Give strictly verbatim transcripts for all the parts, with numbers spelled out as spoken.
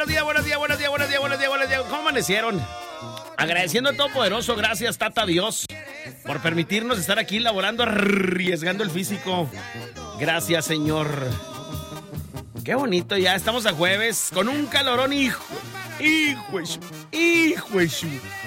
días, buenos días, buenos días, buenos días, buenos días, buenos días. ¿Cómo amanecieron? Agradeciendo a Todopoderoso, gracias, Tata Dios, por permitirnos estar aquí laborando, arriesgando el físico. Gracias, Señor. Qué bonito, ya estamos a jueves, con un calorón, hijo, hijo, hijo, hijo.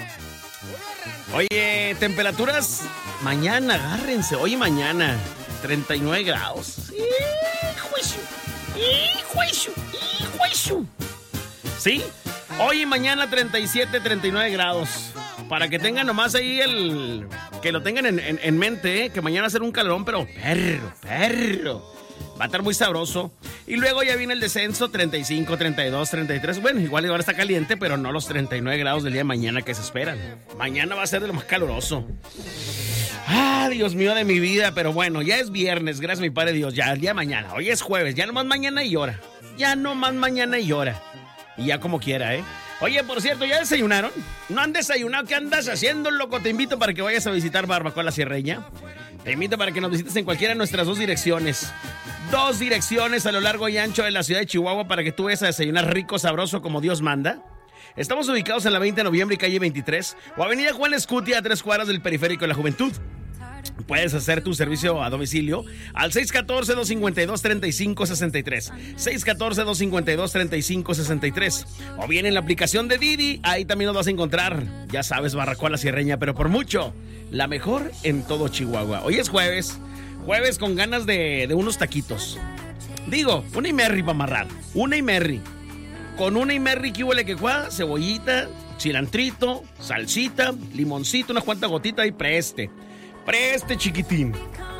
Oye, temperaturas, mañana, agárrense, hoy y mañana, treinta y nueve grados. Hijo, hijo, hijo, hijo. ¿Sí? Hoy y mañana treinta y siete, treinta y nueve grados. Para que tengan nomás ahí el... Que lo tengan en, en, en mente, ¿eh? Que mañana va a ser un calorón, pero perro, perro. Va a estar muy sabroso. Y luego ya viene el descenso, treinta y cinco, treinta y dos, treinta y tres. Bueno, igual ahora está caliente, pero no los treinta y nueve grados del día de mañana que se esperan. Mañana va a ser de lo más caloroso. Ah, Dios mío de mi vida. Pero bueno, ya es viernes, gracias a mi Padre Dios. Ya el día de mañana, hoy es jueves. Ya nomás mañana y hora. Ya nomás mañana y hora. Y ya como quiera, ¿eh? Oye, por cierto, ¿ya desayunaron? ¿No han desayunado? ¿Qué andas haciendo, loco? Te invito para que vayas a visitar Barbacoa La Sierreña. Te invito para que nos visites en cualquiera de nuestras dos direcciones. Dos direcciones a lo largo y ancho de la ciudad de Chihuahua para que tú vayas a desayunar rico, sabroso, como Dios manda. Estamos ubicados en la veinte de noviembre y calle veintitrés o avenida Juan Escutia, a tres cuadras del Periférico de la Juventud. Puedes hacer tu servicio a domicilio al seis uno cuatro, dos cinco dos, tres cinco seis tres. seis uno cuatro, dos cinco dos, tres cinco seis tres. O bien en la aplicación de Didi, ahí también nos vas a encontrar. Ya sabes, Barbacoa La Sierreña, pero por mucho, la mejor en todo Chihuahua. Hoy es jueves, jueves con ganas de, de unos taquitos. Digo, una y merry para amarrar, una y merry. Con una y merry, que huele que cuá, cebollita, cilantrito, salsita, limoncito, unas cuantas gotitas y preste. Preste, chiquitín.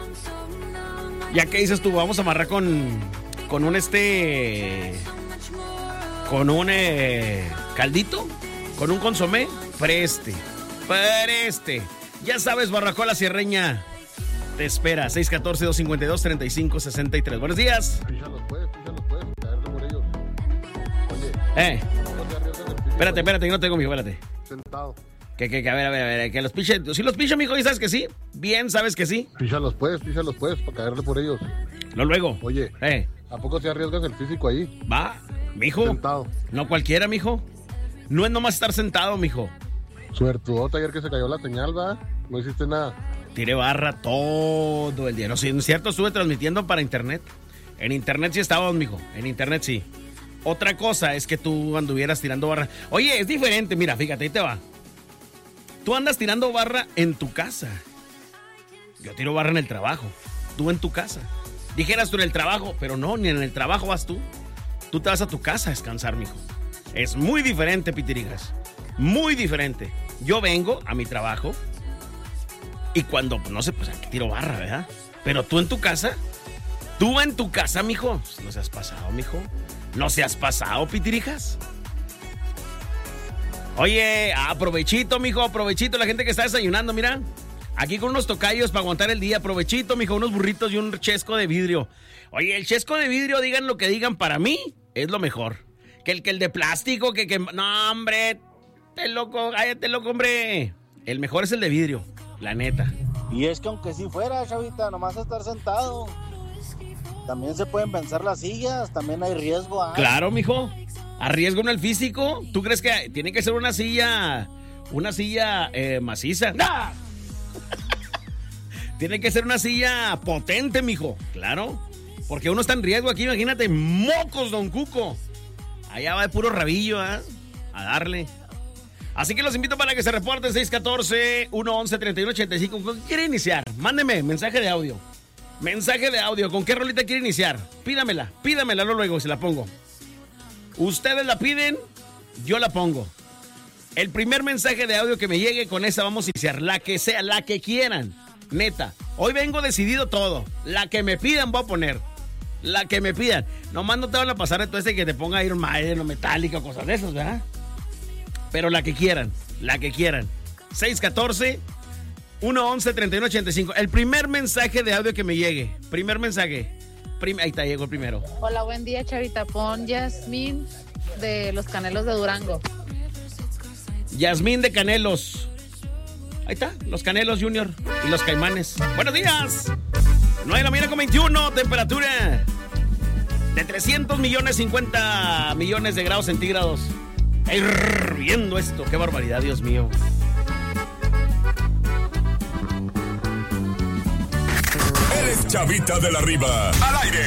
Ya que dices tú, vamos a amarrar con con un este con un eh, caldito, con un consomé. Preste, preste. Ya sabes, Barbacoa La Sierreña te espera. seis uno cuatro, dos cinco dos, tres cinco seis tres. Buenos días. Píchalos pues, píchalos pues, caerle por ellos. Oye, eh espérate, espérate, que no tengo, mijo, espérate. Sentado. Que, que, que, a ver, a ver, a ver, que los piche. ¿Sí los picho, mijo? ¿Y sabes que sí? Bien, ¿sabes que sí? Píchalos pues, píchalos pues, para caerle por ellos. No, luego. Oye, eh. ¿a poco te arriesgas el físico ahí? Va, mijo. Sentado. No cualquiera, mijo. No es nomás estar sentado, mijo. Suertudote ayer que se cayó la señal, ¿va? No hiciste nada. Tiré barra todo el día. No, sí, es cierto, estuve transmitiendo para internet. En internet sí estábamos, mijo. En internet sí. Otra cosa es que tú anduvieras tirando barra. Oye, es diferente, mira, fíjate, ahí te va. Tú andas tirando barra en tu casa. Yo tiro barra en el trabajo. Tú en tu casa. Dijeras tú en el trabajo, pero no, ni en el trabajo vas tú. Tú te vas a tu casa a descansar, mijo. Es muy diferente, Pitirijas. Muy diferente. Yo vengo a mi trabajo y cuando, no sé, pues aquí tiro barra, ¿verdad? Pero tú en tu casa, tú en tu casa, mijo. No seas pasado, mijo. No seas pasado, Pitirijas. Oye, aprovechito, mijo, aprovechito, la gente que está desayunando, mira. Aquí con unos tocayos para aguantar el día, aprovechito, mijo, unos burritos y un chesco de vidrio. Oye, el chesco de vidrio, digan lo que digan, para mí es lo mejor. Que el que el de plástico, que, que... No, hombre, te loco, cállate, loco, hombre. El mejor es el de vidrio, la neta. Y es que aunque si fuera, chavita, nomás estar sentado, también se pueden pensar las sillas, también hay riesgo. ¿eh? Claro, mijo. ¿Arriesgo en el físico? ¿Tú crees que tiene que ser una silla, una silla eh, maciza? ¡No! Tiene que ser una silla potente, mijo. Claro. Porque uno está en riesgo aquí, imagínate, mocos, don Cuco. Allá va de puro rabillo, ¿eh? A darle. Así que los invito para que se reporten seis uno cuatro, uno once, treinta y uno ochenta y cinco. ¿Con qué quiere iniciar? Mándeme mensaje de audio. Mensaje de audio. ¿Con qué rolita quiere iniciar? Pídamela, pídamela luego y se la pongo. Ustedes la piden, yo la pongo. El primer mensaje de audio que me llegue, con esa vamos a iniciar. La que sea, la que quieran. Neta, hoy vengo decidido todo. La que me pidan voy a poner. La que me pidan. Nomás no te van a pasar entonces que te ponga Iron Maiden o Metallica o cosas de esas, ¿verdad? Pero la que quieran, la que quieran. seis uno cuatro, uno once, treinta y uno ochenta y cinco. El primer mensaje de audio que me llegue. Primer mensaje. Prim- Ahí está, llegó el primero. Hola, buen día, Chavita. Pon Yasmín de Los Canelos de Durango. Yasmín de Canelos. Ahí está, Los Canelos Junior y Los Caimanes. Buenos días. nueve de la mañana con veintiuno, temperatura. De trescientos millones, cincuenta millones de grados centígrados. Está hirviendo esto, qué barbaridad, Dios mío. Él es Chavita de la Riva, al aire.